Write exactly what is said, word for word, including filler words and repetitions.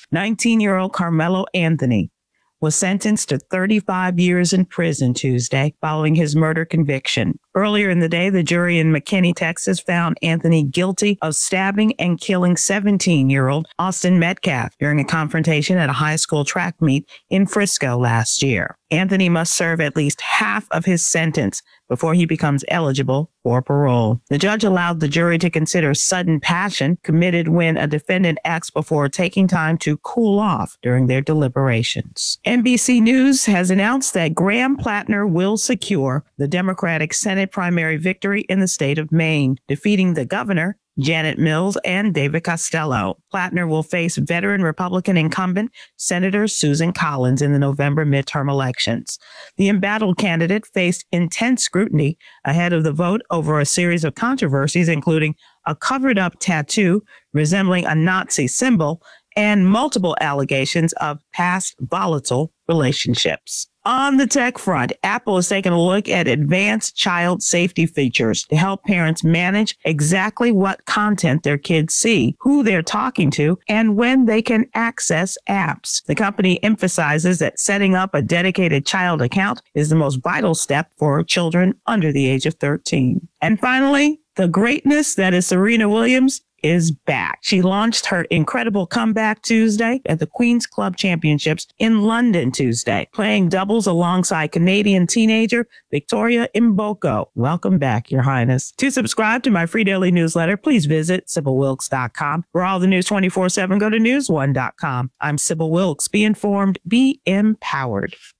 nineteen-year-old Carmelo Anthony was sentenced to thirty-five years in prison Tuesday following his murder conviction. Earlier in the day, the jury in McKinney, Texas, found Anthony guilty of stabbing and killing seventeen-year-old Austin Metcalf during a confrontation at a high school track meet in Frisco last year. Anthony must serve at least half of his sentence before he becomes eligible for parole. The judge allowed the jury to consider sudden passion committed when a defendant acts before taking time to cool off during their deliberations. N B C News has announced that Graham Plattner will secure the Democratic Senate primary victory in the state of Maine, defeating the governor, Janet Mills, and David Costello. Plattner will face veteran Republican incumbent Senator Susan Collins in the November midterm elections. The embattled candidate faced intense scrutiny ahead of the vote over a series of controversies, including a covered-up tattoo resembling a Nazi symbol and multiple allegations of past volatile relationships. On the tech front, Apple is taking a look at advanced child safety features to help parents manage exactly what content their kids see, who they're talking to, and when they can access apps. The company emphasizes that setting up a dedicated child account is the most vital step for children under the age of thirteen. And finally, the greatness that is Serena Williams is back. She launched her incredible comeback Tuesday at the Queen's Club Championships in London Tuesday, playing doubles alongside Canadian teenager Victoria Mboko. Welcome back, Your Highness. To subscribe to my free daily newsletter, please visit Sybil Wilkes dot com. For all the news twenty-four seven, go to news one dot com. I'm Sybil Wilkes. Be informed, be empowered.